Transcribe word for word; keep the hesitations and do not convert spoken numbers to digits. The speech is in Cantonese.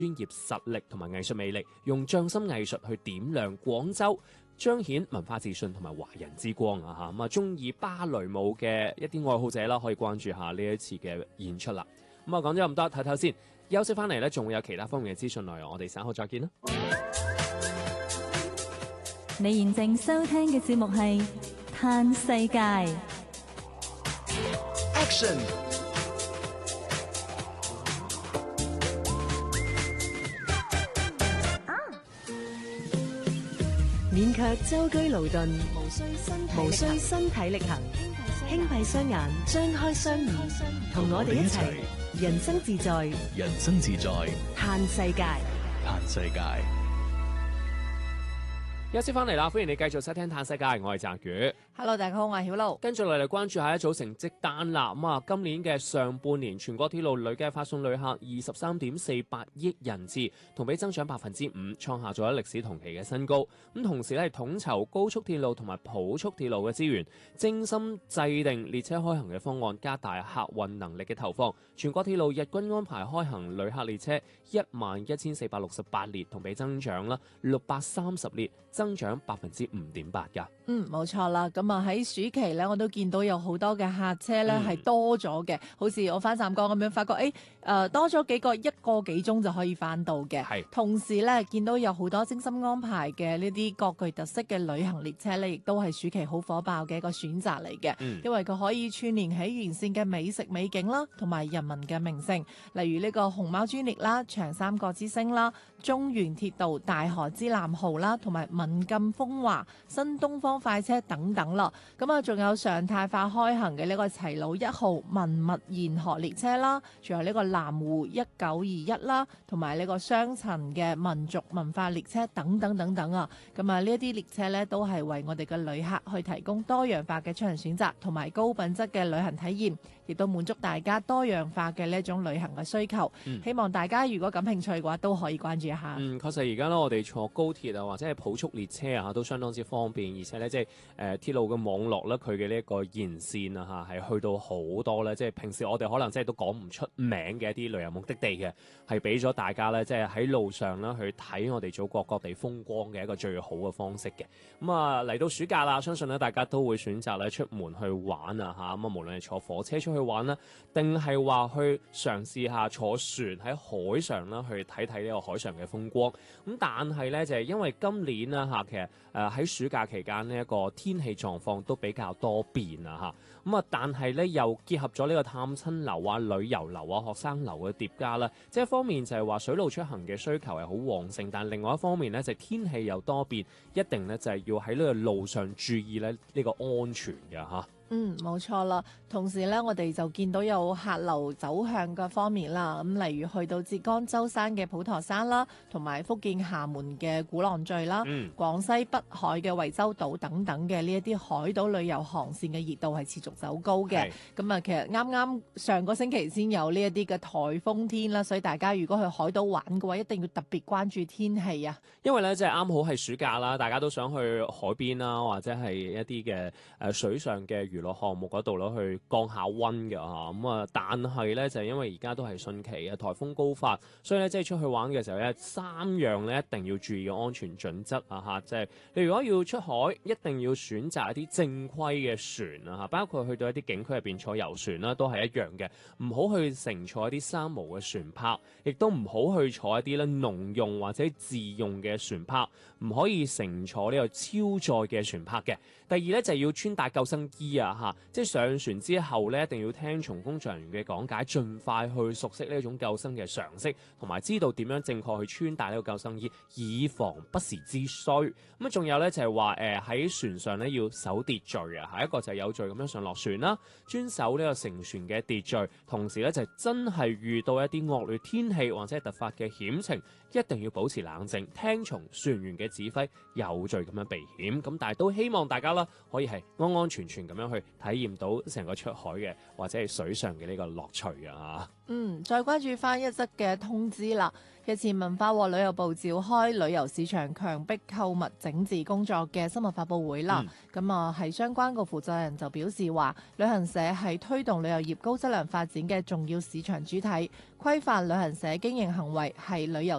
專業實力同埋藝術魅力，用匠心藝術去點亮廣州，彰顯文化自信同埋華人之光啊！嚇咁啊，中意芭蕾舞嘅一啲愛好者啦，可以關注下呢一次嘅演出啦。咁啊，講咗咁多，睇睇先。休息翻嚟咧，仲會有其他方面嘅資訊內容，我哋稍後再見啦。 你現正收聽嘅節目係《嘆世界》。 Action！ 勉強舟車勞頓，無需身體無需身體力行，輕閉雙眼，張開雙耳，同我哋一齊人生自在， 人生自在， 嘆世界， 嘆世界。 休息翻嚟啦，歡迎你繼續收聽《嘆世界》，我係澤宇。 Hello， 大家好，我係曉露。 跟住落嚟關注下一組成績單啦。咁啊，今年嘅上半年全國鐵路累計發送旅客二十三點四八億人次，同比增長百分之五，創下咗歷史同期嘅新高。咁同時咧，統籌高速鐵路同埋普速鐵路嘅資源，精心制定列車開行嘅方案，加大客運能力嘅投放。全國鐵路日均安排開行旅客列車一萬一千四百六十八列，同比增長啦六百三十列。增長百分之五點八㗎。 嗯，冇錯啦。咁啊喺暑期咧，我都見到有好多嘅客車咧係多咗嘅，好似我翻湛江咁樣，發覺誒誒、呃、多咗幾個一個幾鐘就可以翻到嘅。係。同時咧，見到有好多精心安排嘅呢啲各具特色嘅旅行列車咧，亦都係暑期好火爆嘅一個選擇嚟嘅。嗯。因為佢可以串聯起沿線嘅美食美景啦，同埋人民嘅名勝，例如呢個熊貓專列啦、長三角之星啦、中原鐵道大河之南號啦，同埋文錦風華、新東方快車等等啦。咁啊，仲有常態化開行嘅呢個齊魯一號文物沿河列車啦，仲有呢個南湖一九二一啦，同埋呢個雙層嘅民族文化列車等等等等啊。咁啊，呢一啲列車呢，都係為我哋嘅旅客去提供多樣化嘅出行選擇，同埋高品質嘅旅行體驗，亦都滿足大家多樣化嘅呢一種旅行嘅需求。嗯、希望大家如果感興趣嘅話，都可以關注一下。 嗯，確實而家咧，我哋坐高鐵啊，或者係普速列車啊，都相當之方便，而且咧，即係誒鐵路嘅網絡咧，佢嘅呢一個沿線啊嚇，係去到好多咧，即係平時我哋可能即係都講唔出名嘅一啲旅遊目的地嘅，係俾咗大家咧，即係喺路上咧去睇我哋祖國各地風光嘅一個最好嘅方式嘅。咁啊嚟到暑假啦，相信咧大家都會選擇咧出門去玩啊嚇，咁啊無論係坐火車出去玩啦，定係話去嘗試下坐船喺海上啦去睇睇呢個海上嘅風光。咁但係咧就係、是、因為今年啦嚇，其實誒喺、呃、暑假期間呢一個天氣狀況都比較多變啊嚇，咁啊但係咧又結合咗呢個探親流啊、旅遊流啊、學生流嘅疊加啦，即係一方面就係話水路出行嘅需求係好旺盛，但係另外一方面咧就係、天氣又多變，一定咧就係、是、要喺呢個路上注意咧呢個安全嘅嚇。 嗯，冇錯啦。同時咧，我哋就見到有客流走向嘅方面啦。咁例如去到浙江舟山嘅普陀山啦，同埋福建廈門嘅鼓浪嶼啦，嗯、廣西北海嘅惠州島等等嘅呢一啲海島旅遊航線嘅熱度係持續走高嘅。咁啊，其實啱啱上個星期先有呢一啲嘅颱風天啦，所以大家如果去海島玩嘅話，一定要特別關注天氣啊。 因為咧，即係啱好係暑假啦，大家都想去海邊啦，或者係一啲嘅誒水上嘅娛樂項目嗰度咯，去降下溫嘅嚇。咁啊，但係咧就係因為而家都係汛期啊，颱風高發，所以咧即係出去玩嘅時候咧，三樣咧一定要注意嘅安全準則啊嚇，即係你如果要出海，一定要選擇一啲正規嘅船啊嚇，包括去到一啲景區入邊坐遊船啦，都係一樣嘅，唔好去乘坐一啲三無嘅船舶，亦都唔好去坐一啲咧農用或者自用嘅船舶，唔可以乘坐呢個超載嘅船舶嘅。第二咧就係要穿戴救生衣啊嚇。即係上船之後咧，一定要聽從工作人員嘅講解，盡快去熟悉呢一種救生嘅常識，同埋知道點樣正確去穿戴呢個救生衣，以防不時之需。咁啊，仲有咧就係話誒喺船上咧要守秩序啊，下一個就係有序咁樣上落船啦，遵守呢個乘船嘅秩序。同時咧就係真係遇到一啲惡劣天氣或者係突發嘅險情，一定要保持冷靜，聽從船員嘅指揮，有序咁樣避險。咁但係都希望大家啦可以係安安全全咁樣去去體驗到成個出海嘅或者係水上嘅呢個樂趣啊！ 嗯，再關注翻一則嘅通知啦。日前文化和旅遊部召開旅遊市場強迫購物整治工作嘅新聞發佈會啦。咁啊、嗯，係相關個負責人就表示話，旅行社係推動旅遊業高質量發展嘅重要市場主體，規範旅行社經營行為係旅遊